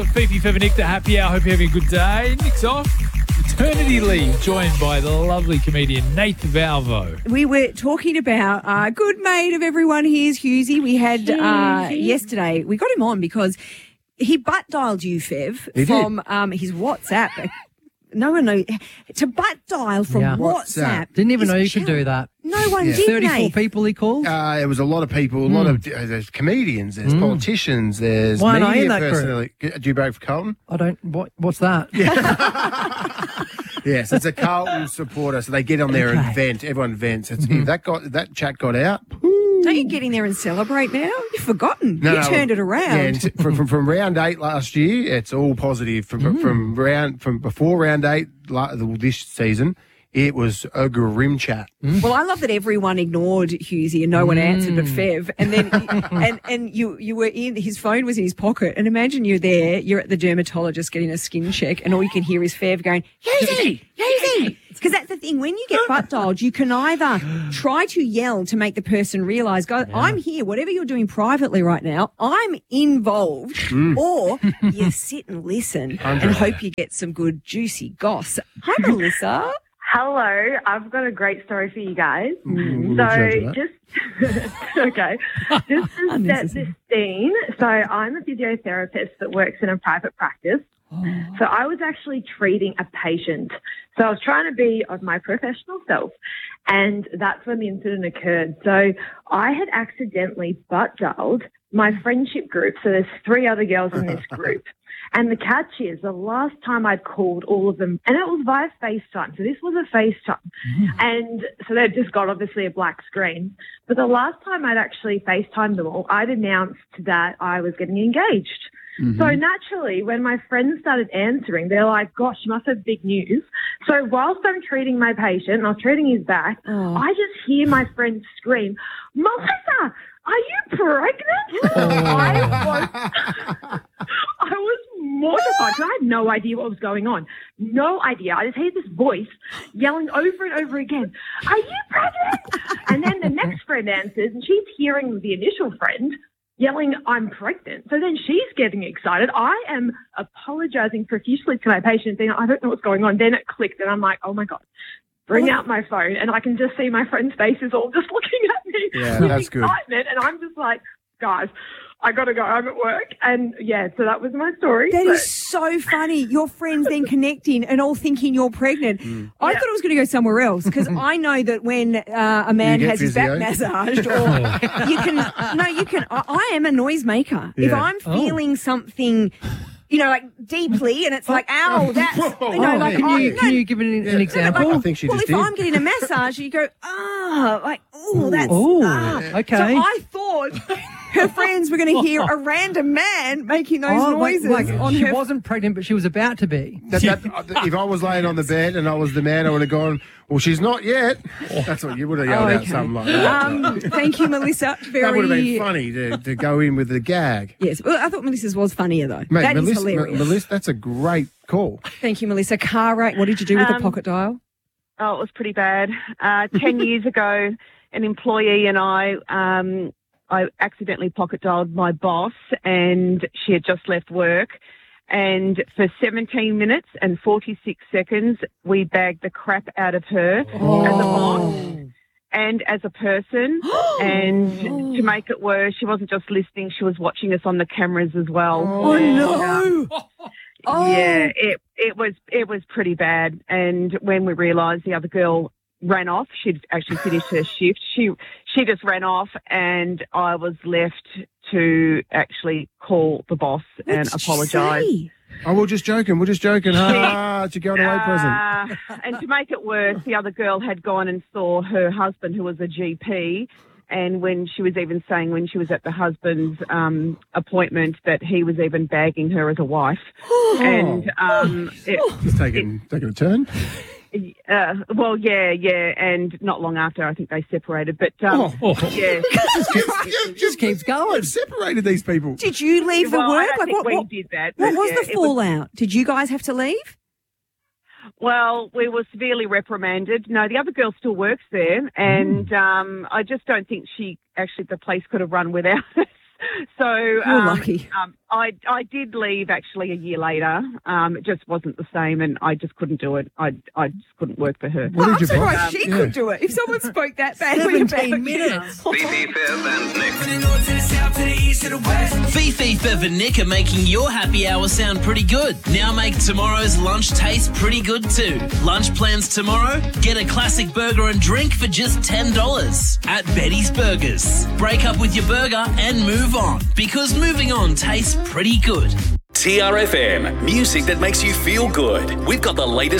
Fifi for Nick, the happy hour. Hope you're having a good day. Nick's off maternity leave, joined by the lovely comedian Nate Valvo. We were talking about a good mate of everyone here's Hughesy. We had yesterday, we got him on because he butt dialed you, Fev, from his WhatsApp. No one knows. To butt dial from WhatsApp. Didn't even know you could do that. No one did, 34 Nate. people he called? It was a lot of people, a lot of there's comedians, there's politicians, there's Why am I in media that group? personality. Do you break for Carlton? I don't. What's that? Yes, it's a Carlton supporter, so they get on there and vent. Everyone vents. If that chat got out. Don't you get in there and celebrate now? You've forgotten. You turned it around. Yeah, from round 8 last year, it's all positive. From before round 8 this season, it was a grim chat. Well, I love that everyone ignored Hughesy and no one answered but Fev. And then and you were in, his phone was in his pocket. And imagine you're there, you're at the dermatologist getting a skin check, and all you can hear is Fev going, Hughesy, Hughesy. Because that's the thing, when you get butt dialed, you can either try to yell to make the person realise, guys, I'm here, whatever you're doing privately right now, I'm involved, or you sit and listen and hope you get some good juicy goss. Hi, Melissa. Hello, I've got a great story for you guys. Just to set this scene. So I'm a physiotherapist that works in a private practice. So I was actually treating a patient. So I was trying to be of my professional self, and that's when the incident occurred. So I had accidentally butt dialed my friendship group. So there's 3 other girls in this group. And the catch is, the last time I'd called all of them, and it was via FaceTime, so this was a FaceTime. And so they'd just got, obviously, a black screen. But the last time I'd actually FaceTimed them all, I'd announced that I was getting engaged. So naturally, when my friends started answering, they're like, gosh, you must have big news. So whilst I'm treating my patient, and I was treating his back, I just hear my friend scream, Melissa, are you pregnant? I was mortified because I had no idea what was going on. No idea. I just hear this voice yelling over and over again, are you pregnant? And then the next friend answers, and she's hearing the initial friend yelling, I'm pregnant. So then she's getting excited. I am apologising profusely to my patient, saying, I don't know what's going on. Then it clicked, and I'm like, oh, my God. Bring out my phone, and I can just see my friends' faces all just looking at me with excitement. And I'm just like, guys, I got to go. I'm at work. And, so that was my story. That is so funny. Your friends then connecting and all thinking you're pregnant. I thought it was going to go somewhere else, because I know that when a man has his back massaged, or I am a noisemaker. Yeah. If I'm feeling something, like deeply, and it's like, ow, that's, Can you give an example? I think she just did. If I'm getting a massage, you go, that's, okay. So I thought her friends were going to hear a random man making those noises on she her. wasn't pregnant, but she was about to be. If I was laying on the bed and I was the man, I would have gone, well, she's not yet. That's what you would have yelled out, something like that. Thank you, Melissa. That would have been funny to go in with the gag. Yes, well, I thought Melissa's was funnier, though. Mate, that is hilarious. Melissa, that's a great call. Thank you, Melissa. Cara, what did you do with the pocket dial? Oh, it was pretty bad. 10 years ago, an employee and I accidentally pocket dialed my boss, and she had just left work. And for 17 minutes and 46 seconds, we bagged the crap out of her as a boss and as a person. And to make it worse, she wasn't just listening, she was watching us on the cameras as well. Oh, no. Yeah, it was pretty bad. And when we realised the other girl ran off, she'd actually finished her shift, she just ran off, and I was left to actually call the boss and apologise. Oh, we're just joking. It's your going away present. And to make it worse, the other girl had gone and saw her husband, who was a GP, and when she was even saying when she was at the husband's appointment that he was even bagging her as a wife. And just taking a turn. Well, yeah, and not long after, I think they separated. But yeah, just keeps going. I've separated these people. Did you leave the work? I think we did that. What was the fallout? Did you guys have to leave? Well, we were severely reprimanded. No, the other girl still works there, and I just don't think the place could have run without us. So lucky. I did leave actually a year later. It just wasn't the same, and I just couldn't do it. I just couldn't work for her. What I'm did you buy? surprised she could do it. If someone spoke that badly about 17 minutes. Fifi, Fev and Nick. Fifi, Fev and Nick are making your happy hour sound pretty good. Now make tomorrow's lunch taste pretty good too. Lunch plans tomorrow? Get a classic burger and drink for just $10 at Betty's Burgers. Break up with your burger and move on, because moving on tastes pretty good. TRFM, music that makes you feel good. We've got the latest